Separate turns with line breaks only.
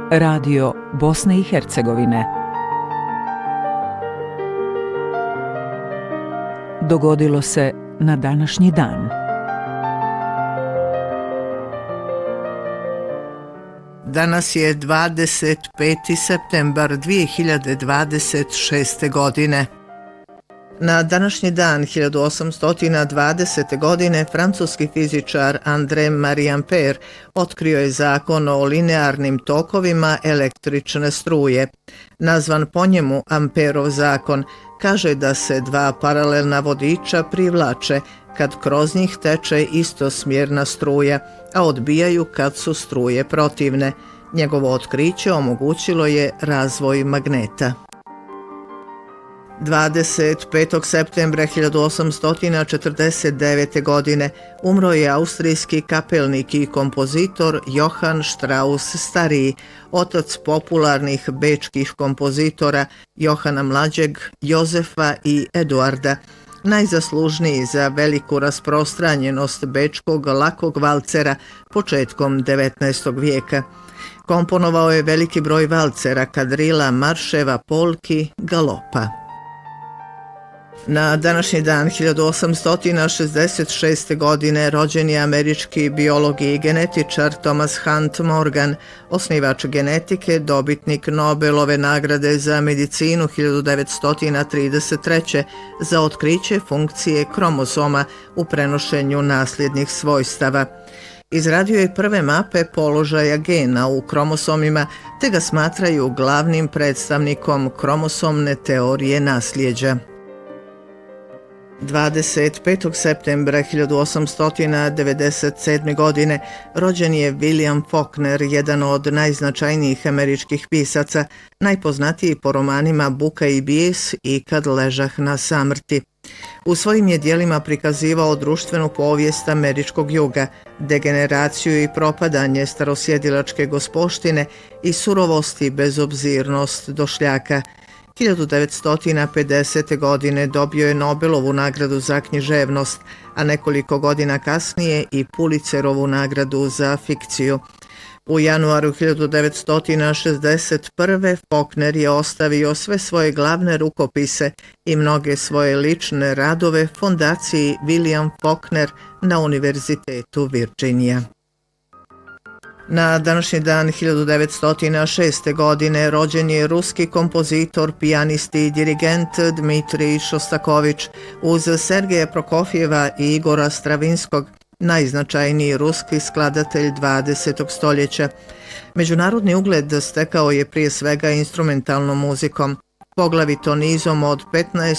Radio Bosne i Hercegovine. Dogodilo se na današnji dan.
Danas je 25. septembar 2026. godine. Na današnji dan 1820. godine francuski fizičar André-Marie Ampère otkrio je zakon o linearnim tokovima električne struje. Nazvan po njemu Amperov zakon, kaže da se dva paralelna vodiča privlače kad kroz njih teče istosmjerna struja, a odbijaju kad su struje protivne. Njegovo otkriće omogućilo je razvoj magneta. 25. septembra 1849. godine umro je austrijski kapelnik i kompozitor Johann Strauss stariji, otac popularnih bečkih kompozitora Johana Mlađeg, Jozefa i Eduarda, najzaslužniji za veliku rasprostranjenost bečkog lakog valcera početkom 19. vijeka. Komponovao je veliki broj valcera, kadrila, marševa, polki, galopa. Na današnji dan 1866. godine rođen je američki biolog i genetičar Thomas Hunt Morgan, osnivač genetike, dobitnik Nobelove nagrade za medicinu 1933. za otkriće funkcije kromosoma u prenošenju nasljednih svojstava. Izradio je prve mape položaja gena u kromosomima, te ga smatraju glavnim predstavnikom kromosomne teorije nasljeđa. 25. septembra 1897. godine rođen je William Faulkner, jedan od najznačajnijih američkih pisaca, najpoznatiji po romanima Buka i bijes i Kad ležah na samrti. U svojim je djelima prikazivao društvenu povijest američkog juga, degeneraciju i propadanje starosjedilačke gospoštine i surovost i bezobzirnost došljaka. 1950. godine dobio je Nobelovu nagradu za književnost, a nekoliko godina kasnije i Pulitzerovu nagradu za fikciju. U januaru 1961. Faulkner je ostavio sve svoje glavne rukopise i mnoge svoje lične radove fondaciji William Faulkner na Univerzitetu Virginia. Na današnji dan 1906. godine rođen je ruski kompozitor, pijanist i dirigent Dmitrij Šostakovič, uz Sergeja Prokofjeva i Igora Stravinskog, najznačajniji ruski skladatelj 20. stoljeća. Međunarodni ugled stekao je prije svega instrumentalnom muzikom, poglavito nizom od 15